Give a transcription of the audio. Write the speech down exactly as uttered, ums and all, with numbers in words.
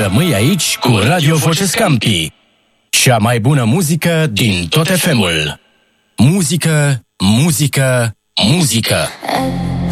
rămâi aici cu Radio Voce Scampi. Cea mai bună muzică din tot F M-ul. Muzică, muzică, muzică.